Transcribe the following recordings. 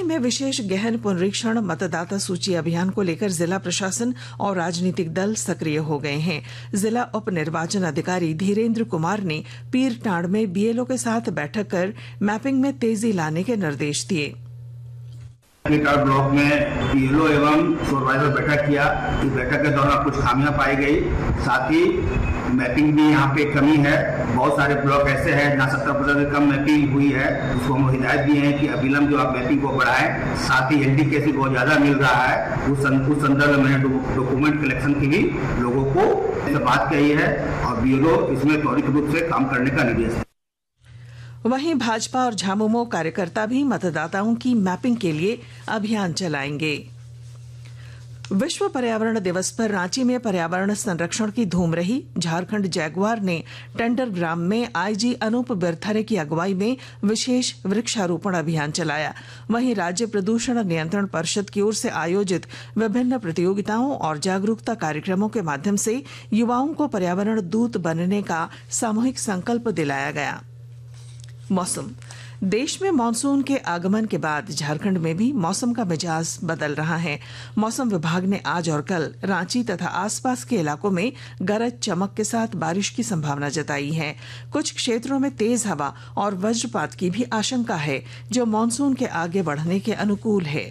में विशेष गहन पुनरीक्षण मतदाता सूची अभियान को लेकर जिला प्रशासन और राजनीतिक दल सक्रिय हो गए हैं। जिला उप निर्वाचन अधिकारी धीरेन्द्र कुमार ने पीरटांड में बीएलओ के साथ बैठक कर मैपिंग में तेजी लाने के निर्देश दिए। पीरटांड ब्लॉक में बीएलओ एवं सुपरवाइजर बैठक किया। इस बैठक के दौरान कुछ खामियां पाई गई, साथ ही मैपिंग भी यहाँ पे कमी है। बहुत सारे ब्लॉक ऐसे हैं जहाँ 70% से कम मैपिंग हुई है। उसको हम हिदायत दिए हैं कि अविलंब जो आप मैपिंग को बढ़ाएं। साथ ही एलडी केस बहुत ज्यादा मिल रहा है, उस संदर्भ में डॉक्यूमेंट कलेक्शन की भी लोगों को बात कही है और बीएलओ इसमें त्वरित रूप से काम करने का निर्देश है। वहीं भाजपा और झामुमो कार्यकर्ता भी मतदाताओं की मैपिंग के लिए अभियान चलाएंगे। विश्व पर्यावरण दिवस पर रांची में पर्यावरण संरक्षण की धूम रही। झारखंड जैगुआर ने टेंडर ग्राम में आईजी अनूप बिरथरे की अगुवाई में विशेष वृक्षारोपण अभियान चलाया। वहीं राज्य प्रदूषण नियंत्रण परिषद की ओर से आयोजित विभिन्न प्रतियोगिताओं और जागरूकता कार्यक्रमों के माध्यम से युवाओं को पर्यावरण दूत बनने का सामूहिक संकल्प दिलाया गया। मौसम। देश में मानसून के आगमन के बाद झारखंड में भी मौसम का मिजाज बदल रहा है। मौसम विभाग ने आज और कल रांची तथा आसपास के इलाकों में गरज चमक के साथ बारिश की संभावना जताई है। कुछ क्षेत्रों में तेज हवा और वज्रपात की भी आशंका है, जो मानसून के आगे बढ़ने के अनुकूल है।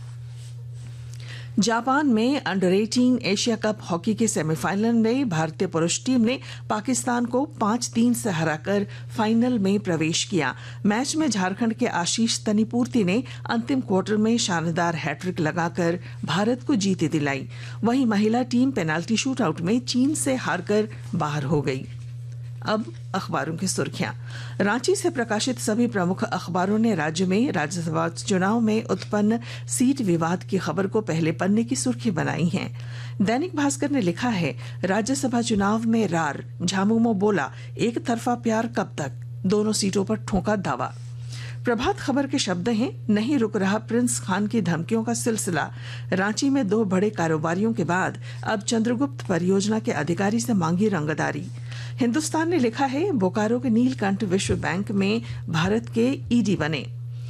जापान में अंडर 18 एशिया कप हॉकी के सेमीफाइनल में भारतीय पुरुष टीम ने पाकिस्तान को 5-3 से हराकर फाइनल में प्रवेश किया। मैच में झारखंड के आशीष तनीपूर्ति ने अंतिम क्वार्टर में शानदार हैट्रिक लगाकर भारत को जीत दिलाई। वहीं महिला टीम पेनाल्टी शूटआउट में चीन से हारकर बाहर हो गई। अब अखबारों की सुर्खियां। रांची से प्रकाशित सभी प्रमुख अखबारों ने राज्य में राज्यसभा चुनाव में उत्पन्न सीट विवाद की खबर को पहले पन्ने की सुर्खी बनाई है। दैनिक भास्कर ने लिखा है, राज्यसभा चुनाव में रार, झामुमो बोला एक तरफा प्यार कब तक, दोनों सीटों पर ठोका दावा। प्रभात खबर के शब्द हैं, नहीं रुक रहा प्रिंस खान की धमकियों का सिलसिला। रांची में 2 बड़े कारोबारियों के बाद अब चंद्रगुप्त परियोजना के अधिकारी से मांगी रंगदारी। हिंदुस्तान ने लिखा है, बोकारो के नीलकंठ विश्व बैंक में भारत के ईडी बने।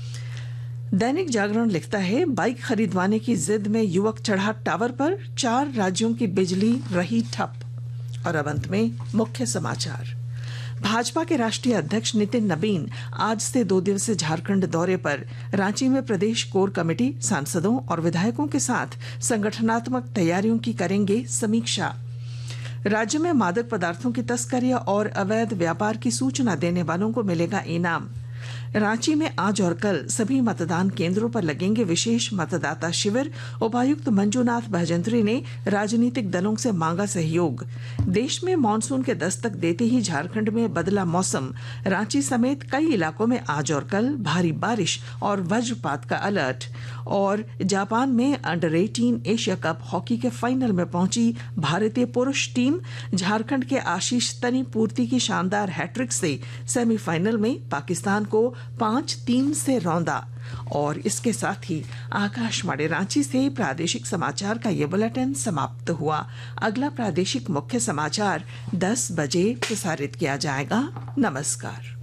दैनिक जागरण लिखता है, बाइक खरीदवाने की जिद में युवक चढ़ा टावर पर, 4 राज्यों की बिजली रही ठप। और अब अंत में मुख्य समाचार। भाजपा के राष्ट्रीय अध्यक्ष नितिन नबीन आज से 2 दिवसीय झारखंड दौरे पर। रांची में प्रदेश कोर कमेटी, सांसदों और विधायकों के साथ संगठनात्मक तैयारियों की करेंगे समीक्षा। राज्य में मादक पदार्थों की तस्करी और अवैध व्यापार की सूचना देने वालों को मिलेगा इनाम। रांची में आज और कल सभी मतदान केंद्रों पर लगेंगे विशेष मतदाता शिविर। उपायुक्त मंजूनाथ भजंत्री ने राजनीतिक दलों से मांगा सहयोग। देश में मानसून के दस्तक देते ही झारखंड में बदला मौसम। रांची समेत कई इलाकों में आज और कल भारी बारिश और वज्रपात का अलर्ट। और जापान में अंडर 18 एशिया कप हॉकी के फाइनल में पहुंची भारतीय पुरुष टीम। झारखंड के आशीष तनीपूर्ति की शानदार हैट्रिक से सेमीफाइनल में पाकिस्तान को 5-3 से रौंदा। और इसके साथ ही आकाशवाणी रांची से प्रादेशिक समाचार का ये बुलेटिन समाप्त हुआ। अगला प्रादेशिक मुख्य समाचार 10 बजे प्रसारित किया जाएगा। नमस्कार।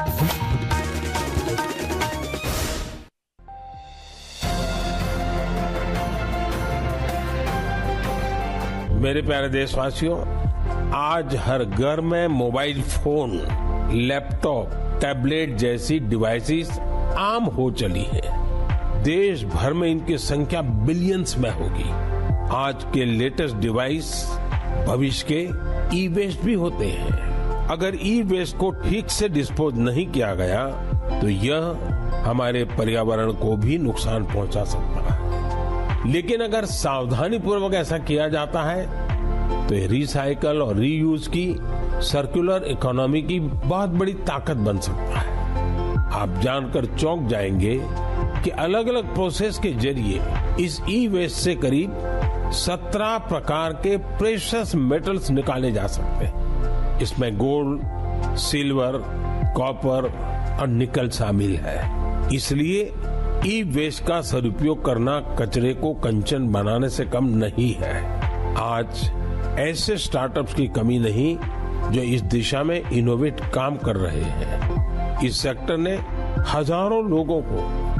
मेरे प्यारे देशवासियों, आज हर घर में मोबाइल फोन, लैपटॉप, टैबलेट जैसी डिवाइसेस आम हो चली है। देश भर में इनकी संख्या बिलियंस में होगी। आज के लेटेस्ट डिवाइस भविष्य के ई वेस्ट भी होते हैं। अगर ई वेस्ट को ठीक से डिस्पोज नहीं किया गया तो यह हमारे पर्यावरण को भी नुकसान पहुंचा सकता है। लेकिन अगर सावधानी पूर्वक ऐसा किया जाता है तो ये रिसाइकल और रीयूज की सर्कुलर इकोनॉमी की बहुत बड़ी ताकत बन सकता है। आप जानकर चौंक जाएंगे कि अलग अलग प्रोसेस के जरिए इस ई वेस्ट से करीब 17 प्रकार के प्रेशियस मेटल्स निकाले जा सकते हैं। इसमें गोल्ड, सिल्वर, कॉपर और निकल शामिल है। इसलिए ई वेस्ट का सदुपयोग करना कचरे को कंचन बनाने से कम नहीं है। आज ऐसे स्टार्टअप्स की कमी नहीं जो इस दिशा में इनोवेट काम कर रहे हैं। इस सेक्टर ने हजारों लोगों को